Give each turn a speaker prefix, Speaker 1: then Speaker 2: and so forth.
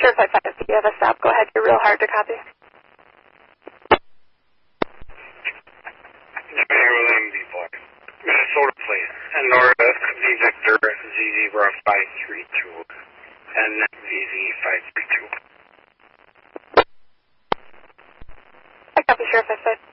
Speaker 1: Sure, 5-5. If you have a stop, go ahead. You're real hard to copy.
Speaker 2: William B. Boy. Minnesota, please. And Nora Z Victor Z Zebra 532. And VZ 532.
Speaker 1: I copy, sure, 5-5.